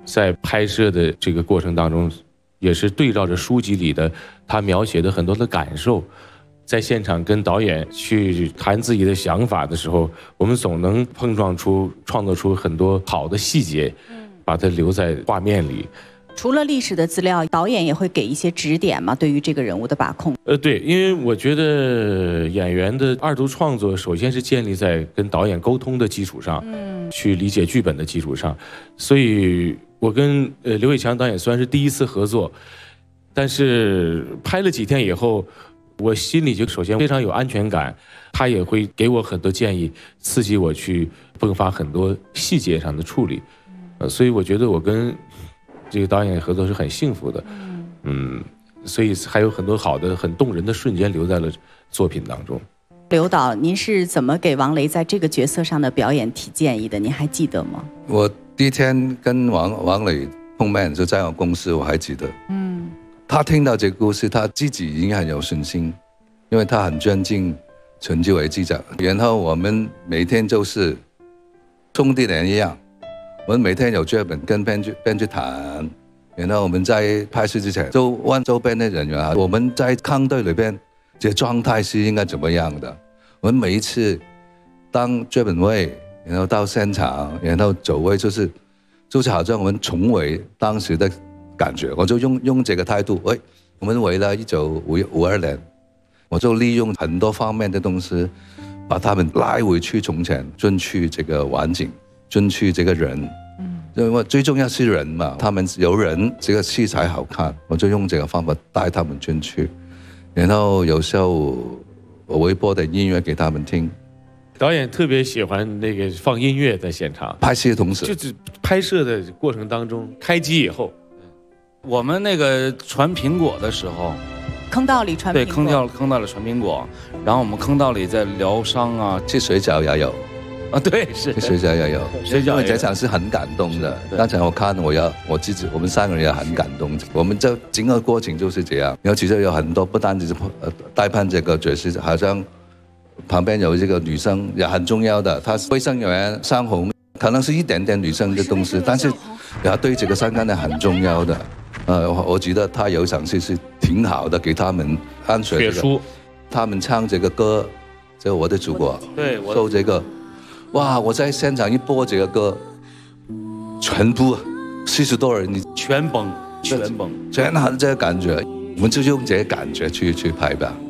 在拍摄的这个过程当中，也是对照着书籍里的他描写的很多的感受，在现场跟导演去谈自己的想法的时候，我们总能创作出很多好的细节，把它留在画面里。 除了历史的资料，导演也会给一些指点嘛，对于这个人物的把控。 对，因为我觉得演员的二度创作，首先是建立在跟导演沟通的基础上，去理解剧本的基础上。所以我跟刘伟强导演虽然是第一次合作，但是拍了几天以后，我心里就首先非常有安全感，他也会给我很多建议，刺激我去迸发很多细节上的处理。所以我觉得我跟这个导演合作是很幸福的，所以还有很多好的、很动人的瞬间留在了作品当中。 刘导，您是怎么给王雷在这个角色上的表演提建议的？您还记得吗？ 我第一天跟王雷碰面就在我公司，我还记得。他听到这个故事，他自己已经很有信心，因为他很尊敬陈志伟记者。然后我们每天就是兄弟人一样。我们每天有剧本跟编剧谈，然后我们在拍摄之前就问周边的人员，我们在抗队里边这状态是应该怎么样的。我们每一次当剧本位，然后到现场，然后走位，就是好像我们重回当时的感觉。我就用这个态度，我们回了1952年，我就利用很多方面的东西，把他们拉回去从前，进去这个环境。进去这个人，因为最重要是人嘛，他们有人这个戏才好看，我就用这个方法带他们进去，然后有时候我会播点音乐给他们听。 导演特别喜欢那个放音乐在现场， 拍戏的同时， 就是拍摄的过程当中，开机以后， 我们那个传苹果的时候， 坑道里传苹果， 对，坑道里传苹果，然后我们坑道里在疗伤啊， 吃水饺也有。 对，是水饺也有，因为这场是很感动的。刚才我看我们3个人也很感动。我们这整个过程就是这样。然后其实有很多，不单只是代班这个角色，好像旁边有这个女生也很重要的，她是卫生员上红，可能是一点点女生的东西，但是也对这个三个人很重要的。我觉得他有一场戏是挺好的，给他们按水这个，他们唱这个歌，这我的祖国， 对， 受这个。哇！我在现场一播这个歌，全部40多人，你全崩， 全很这个感觉，我们就用这个感觉去拍吧。